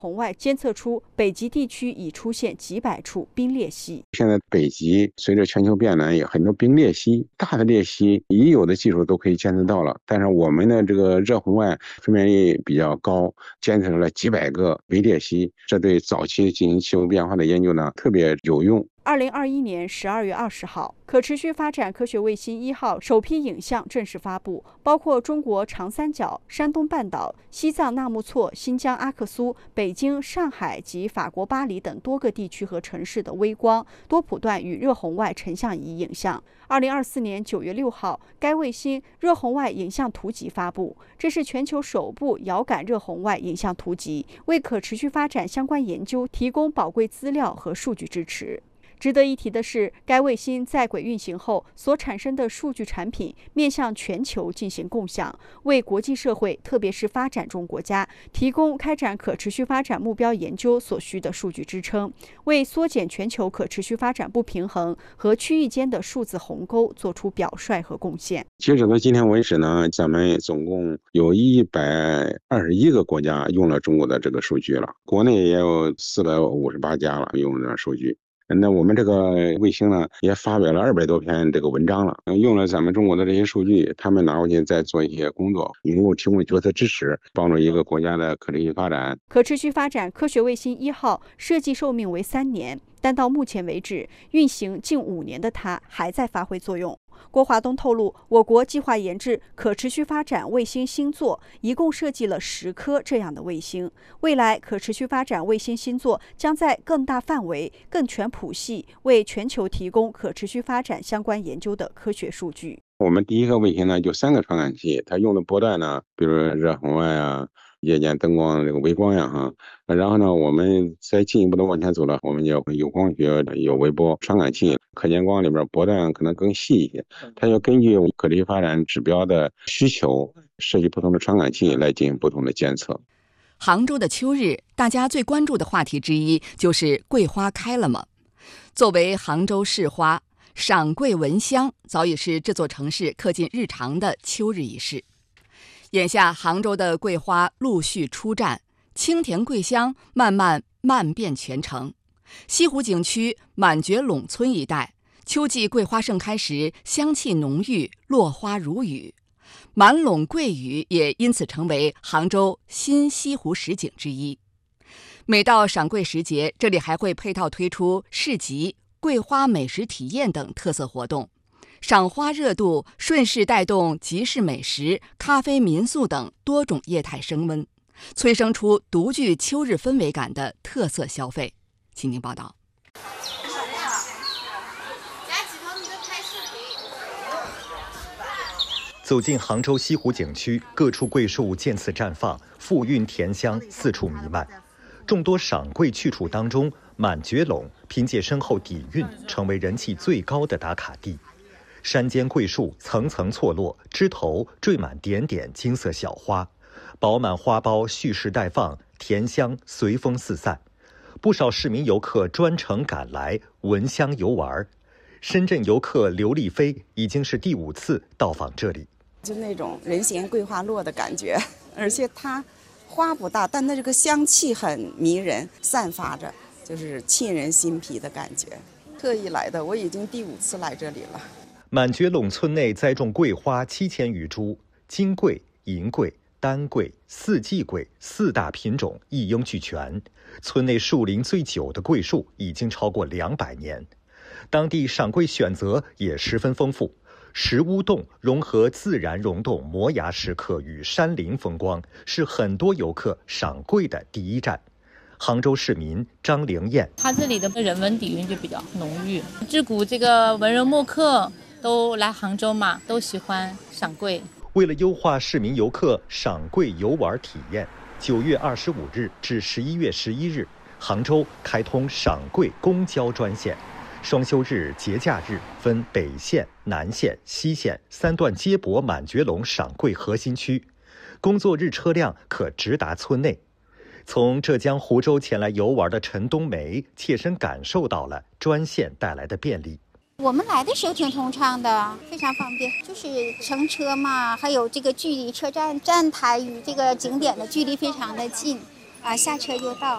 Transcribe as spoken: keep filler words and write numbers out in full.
红外监测出北极地区已出现几百处冰裂隙。 现在北极随着全球变暖，有很多冰裂隙，大的裂隙已有的技术都可以监测到了，但是我们的这个热红外分辨率比较高，监测了几百个微裂隙，这对早期进行气候变化的研究呢特别有用。 二零二一年十二月二十号，可持续发展科学卫星一号首批影像正式发布，包括中国长三角、山东半岛、西藏纳木错、新疆阿克苏、北京、上海及法国巴黎等多个地区和城市的微光、多谱段与热红外成像仪影像。二零二四年九月六号，该卫星热红外影像图集发布，这是全球首部遥感热红外影像图集，为可持续发展相关研究提供宝贵资料和数据支持。值得一提的是，该卫星在轨运行后所产生的数据产品面向全球进行共享，为国际社会，特别是发展中国家提供开展可持续发展目标研究所需的数据支撑，为缩减全球可持续发展不平衡和区域间的数字鸿沟做出表率和贡献。 截止到今天为止呢，咱们总共有一百二十一个国家用了中国的这个数据了，国内也有四百五十八家了用的数据。那我们这个卫星呢，也发表了二百多篇这个文章了，用了咱们中国的这些数据，他们拿回去再做一些工作，能够提供决策支持，帮助一个国家的可持续发展。 可持续发展科学卫星一号设计寿命为三年，但到目前为止，运行近五年的它还在发挥作用。郭华东透露，我国计划研制可持续发展卫星星座，一共设计了十颗这样的卫星。未来可持续发展卫星星座将在更大范围、更全谱系，为全球提供可持续发展相关研究的科学数据。 我们第一个卫星呢，就三个传感器，它用的波段呢，比如热红外啊、夜间灯光这个微光呀哈，然后呢，我们再进一步的往前走了，我们有有光学、有微波传感器，可见光里边波段可能更细一些，它要根据可持续发展指标的需求，设计不同的传感器来进行不同的监测。 杭州的秋日，大家最关注的话题之一就是桂花开了吗？作为杭州市花，赏桂闻香早已是这座城市刻进日常的秋日仪式。眼下杭州的桂花陆续出绽，清甜桂香慢慢漫遍全城。西湖景区满觉陇村一带，秋季桂花盛开时香气浓郁，落花如雨。满陇桂屿也因此成为杭州新西湖十景之一。每到赏桂时节，这里还会配套推出市集、桂花美食体验等特色活动，赏花热度顺势带动集市美食、咖啡民宿等多种业态升温，催生出独具秋日氛围感的特色消费。请听报道。 走进杭州西湖景区，各处桂树渐次绽放，馥郁甜香四处弥漫。众多赏桂去处当中，满觉陇凭借深厚底蕴，成为人气最高的打卡地。山间桂树层层错落，枝头缀满点点金色小花，饱满花苞蓄势待放，甜香随风四散。不少市民游客专程赶来闻香游玩。深圳游客刘丽飞已经是第五次到访这里。 就那种人闲桂花落的感觉，而且它花不大，但它这个香气很迷人，散发着就是沁人心脾的感觉。特意来的，我已经第五次来这里了。 满觉陇村内栽种桂花七千余株，金桂、银桂、丹桂、四季桂四大品种一应俱全。村内树龄最久的桂树已经超过两百年。当地赏桂选择也十分丰富。石屋洞融合自然溶洞摩崖石刻与山林风光，是很多游客赏桂的第一站。杭州市民张玲燕， 它这里的人文底蕴就比较浓郁，自古这个文人墨客都来杭州嘛，都喜欢赏桂。 为了优化市民游客赏桂游玩体验，九月二十五日至十一月十一日，杭州开通赏桂公交专线。双休日、节假日分北线、南线、西线三段接驳满觉陇赏桂核心区，工作日车辆可直达村内。从浙江湖州前来游玩的陈冬梅切身感受到了专线带来的便利。 我们来的时候挺通畅的，非常方便，就是乘车嘛，还有这个距离，车站站台与这个景点的距离非常的近，啊，下车就到。